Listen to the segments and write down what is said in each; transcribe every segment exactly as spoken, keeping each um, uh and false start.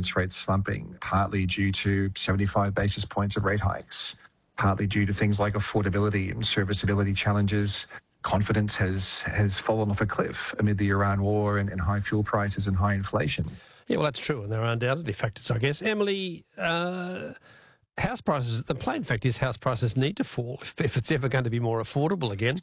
rates slumping, partly due to seventy-five basis points of rate hikes, partly due to things like affordability and serviceability challenges. Confidence has, has fallen off a cliff amid the Iran war and, and high fuel prices and high inflation. Yeah, well, that's true, and there are undoubtedly factors, I guess. Emily, uh, house prices, the plain fact is house prices need to fall if, if it's ever going to be more affordable again.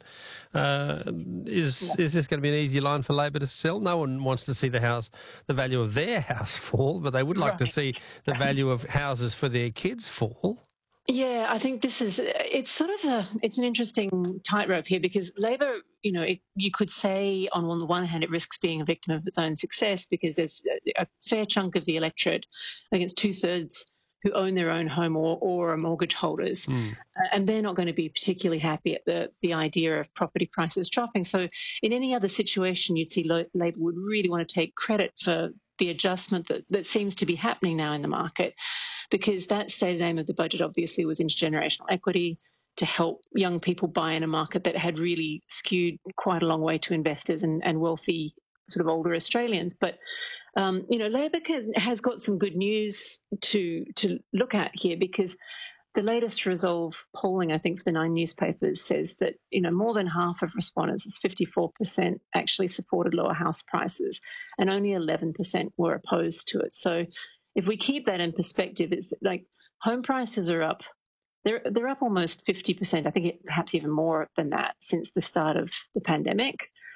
Uh, is is this going to be an easy line for Labor to sell? No one wants to see the house, the value of their house fall, but they would like right. to see the value of houses for their kids fall. Yeah, I think this is, it's sort of a, it's an interesting tightrope here because Labor, you know, it, you could say on, on the one hand it risks being a victim of its own success because there's a, a fair chunk of the electorate, I think it's two-thirds who own their own home or, or are mortgage holders, mm. uh, and they're not going to be particularly happy at the, the idea of property prices dropping. So in any other situation, you'd see Lo- Labor would really want to take credit for the adjustment that, that seems to be happening now in the market, because that stated aim of the budget obviously was intergenerational equity to help young people buy in a market that had really skewed quite a long way to investors and, and wealthy sort of older Australians. But, um, you know, Labor can, has got some good news to to look at here because the latest Resolve polling, I think, for the nine newspapers says that, you know, more than half of respondents, it's fifty-four percent, actually supported lower house prices and only eleven percent were opposed to it. So if we keep that in perspective, it's like home prices are up. They're, they're up almost fifty percent, I think it, perhaps even more than that since the start of the pandemic.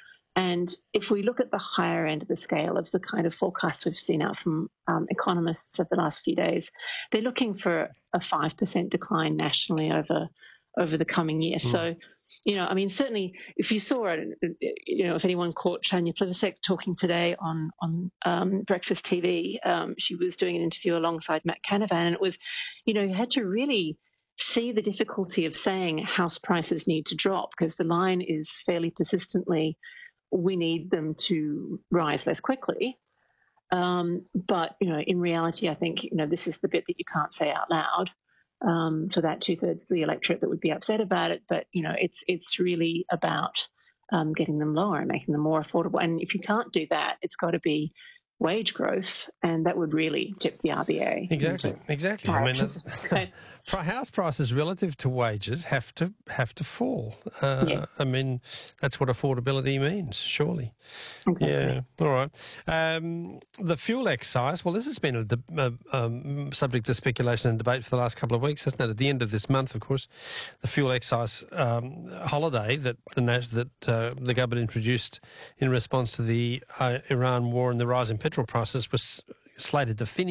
And if we look at the higher end of the scale of the kind of forecasts we've seen out from um, economists of the last few days, they're looking for a five percent decline nationally over over the coming year. Mm. So, you know, I mean, certainly if you saw it, you know, if anyone caught Tanya Plibersek talking today on, on um, Breakfast T V, um, she was doing an interview alongside Matt Canavan, and it was, you know, you had to really see the difficulty of saying house prices need to drop because the line is fairly persistently we need them to rise less quickly. Um, but, you know, in reality, I think, you know, this is the bit that you can't say out loud um, for that two-thirds of the electorate that would be upset about it. But, you know, it's it's really about um, getting them lower and making them more affordable. And if you can't do that, it's got to be wage growth, and that would really tip the R B A. Exactly, exactly. I mean, that's, house prices relative to wages have to have to fall. Uh, yeah. I mean, that's what affordability means, surely. Exactly. Yeah. All right. Um, the fuel excise. Well, this has been a, de- a um, subject of speculation and debate for the last couple of weeks, hasn't it? At the end of this month, of course, the fuel excise um, holiday that the that uh, the government introduced in response to the uh, Iran war and the rise in petrol prices was slated to finish